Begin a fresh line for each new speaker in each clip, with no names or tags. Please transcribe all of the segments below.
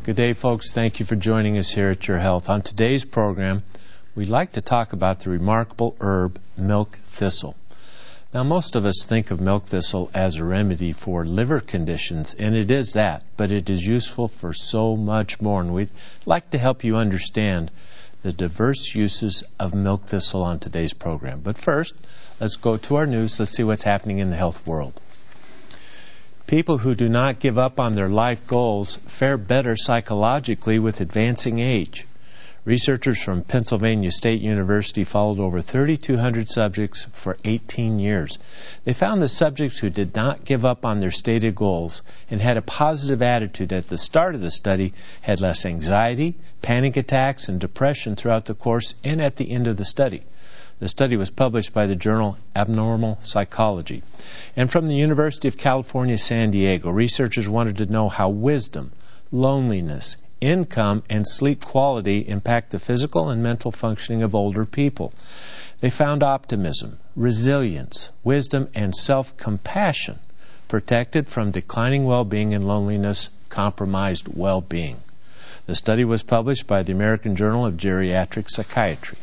Good day, folks. Thank you for joining us here at Your Health. On today's program, we'd like to talk about the remarkable herb milk thistle. Now, most of us think of milk thistle as a remedy for liver conditions, and it is that, but it is useful for so much more, and we'd like to help you understand the diverse uses of milk thistle on today's program. But first, let's go to our news. Let's see what's happening in the health world. People who do not give up on their life goals fare better psychologically with advancing age. Researchers from Pennsylvania State University followed over 3,200 subjects for 18 years. They found the subjects who did not give up on their stated goals and had a positive attitude at the start of the study had less anxiety, panic attacks, and depression throughout the course and at the end of the study. The study was published by the journal Abnormal Psychology. And from the University of California, San Diego, researchers wanted to know how wisdom, loneliness, income, and sleep quality impact the physical and mental functioning of older people. They found optimism, resilience, wisdom, and self-compassion protected from declining well-being and loneliness compromised well-being. The study was published by the American Journal of Geriatric Psychiatry.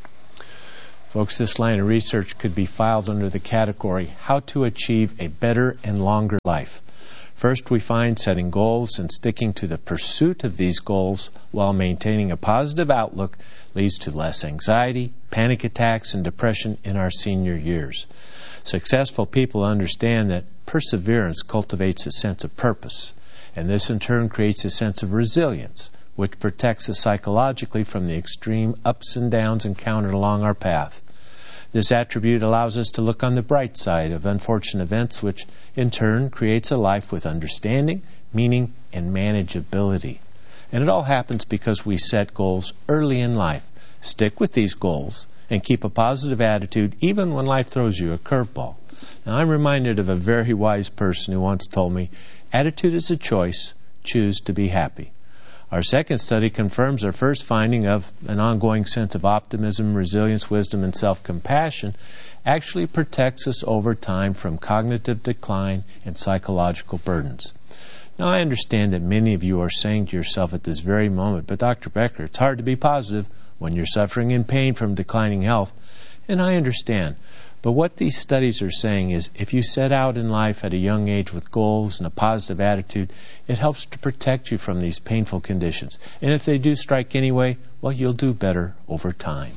Folks, this line of research could be filed under the category, How to Achieve a Better and Longer Life. First, we find setting goals and sticking to the pursuit of these goals while maintaining a positive outlook leads to less anxiety, panic attacks, and depression in our senior years. Successful people understand that perseverance cultivates a sense of purpose, and this in turn creates a sense of resilience, which protects us psychologically from the extreme ups and downs encountered along our path. This attribute allows us to look on the bright side of unfortunate events, which in turn creates a life with understanding, meaning, and manageability. And it all happens because we set goals early in life, stick with these goals, and keep a positive attitude even when life throws you a curveball. Now, I'm reminded of a very wise person who once told me, attitude is a choice, choose to be happy. Our second study confirms our first finding of an ongoing sense of optimism, resilience, wisdom, and self-compassion actually protects us over time from cognitive decline and psychological burdens. Now, I understand that many of you are saying to yourself at this very moment, but Dr. Becker, it's hard to be positive when you're suffering in pain from declining health. And I understand. But what these studies are saying is if you set out in life at a young age with goals and a positive attitude, it helps to protect you from these painful conditions. And if they do strike anyway, well, you'll do better over time.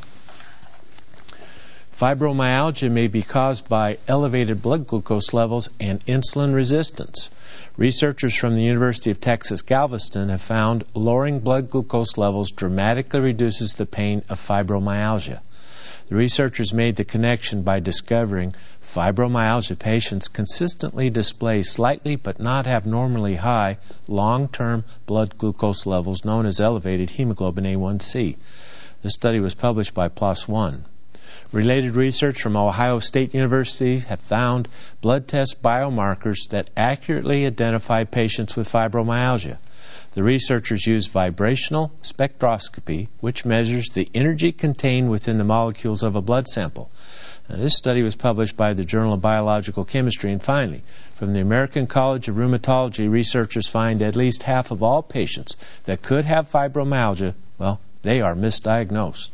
Fibromyalgia may be caused by elevated blood glucose levels and insulin resistance. Researchers from the University of Texas, Galveston have found lowering blood glucose levels dramatically reduces the pain of fibromyalgia. The researchers made the connection by discovering fibromyalgia patients consistently display slightly but not abnormally high long-term blood glucose levels known as elevated hemoglobin A1C. The study was published by PLOS ONE. Related research from Ohio State University have found blood test biomarkers that accurately identify patients with fibromyalgia. The researchers used vibrational spectroscopy, which measures the energy contained within the molecules of a blood sample. Now, this study was published by the Journal of Biological Chemistry. And finally, from the American College of Rheumatology, researchers find at least half of all patients that could have fibromyalgia, well, they are misdiagnosed.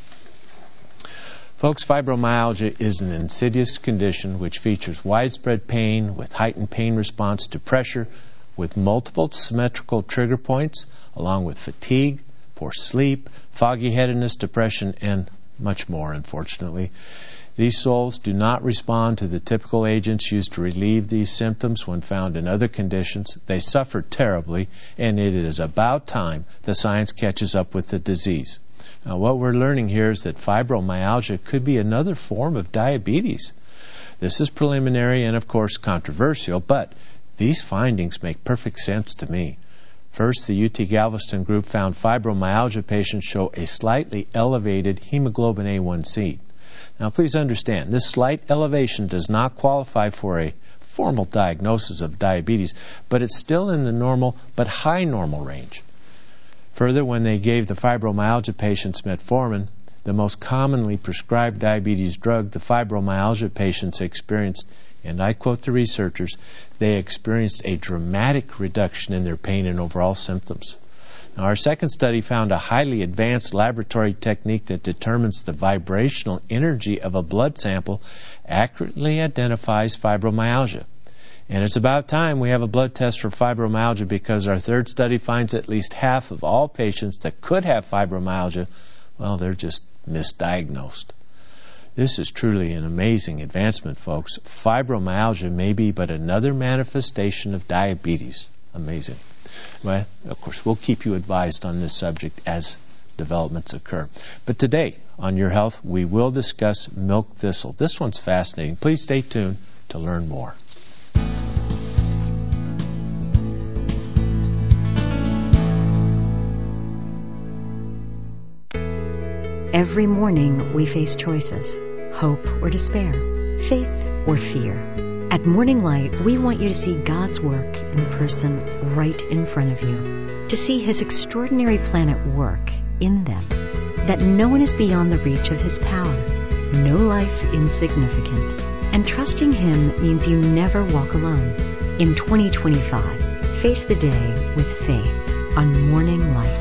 Folks, fibromyalgia is an insidious condition which features widespread pain with heightened pain response to pressure, with multiple symmetrical trigger points, along with fatigue, poor sleep, foggy headedness, depression, and much more, unfortunately. These souls do not respond to the typical agents used to relieve these symptoms when found in other conditions. They suffer terribly, and it is about time the science catches up with the disease. Now, what we're learning here is that fibromyalgia could be another form of diabetes. This is preliminary and, of course, controversial, but these findings make perfect sense to me. First, the UT Galveston group found fibromyalgia patients show a slightly elevated hemoglobin A1C. Now, please understand, this slight elevation does not qualify for a formal diagnosis of diabetes, but it's still in the normal but high normal range. Further, when they gave the fibromyalgia patients metformin, the most commonly prescribed diabetes drug, the fibromyalgia patients experienced, and I quote the researchers, they experienced a dramatic reduction in their pain and overall symptoms. Now, our second study found a highly advanced laboratory technique that determines the vibrational energy of a blood sample accurately identifies fibromyalgia. And it's about time we have a blood test for fibromyalgia, because our third study finds at least half of all patients that could have fibromyalgia, well, they're just misdiagnosed. This is truly an amazing advancement, folks. Fibromyalgia may be but another manifestation of diabetes. Amazing. Well, of course, we'll keep you advised on this subject as developments occur. But today, on Your Health, we will discuss milk thistle. This one's fascinating. Please stay tuned to learn more.
Every morning we face choices, hope or despair, faith or fear. At Morning Light, we want you to see God's work in the person right in front of you, to see His extraordinary plan at work in them, that no one is beyond the reach of His power, no life insignificant, and trusting Him means you never walk alone. In 2025, face the day with faith on Morning Light.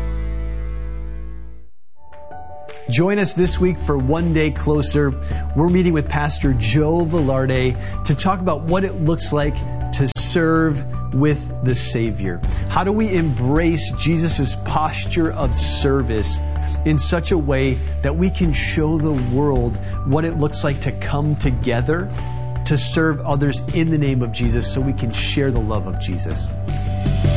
Join us this week for One Day Closer. We're meeting with Pastor Joe Velarde to talk about what it looks like to serve with the Savior. How do we embrace Jesus' posture of service in such a way that we can show the world what it looks like to come together to serve others in the name of Jesus, so we can share the love of Jesus?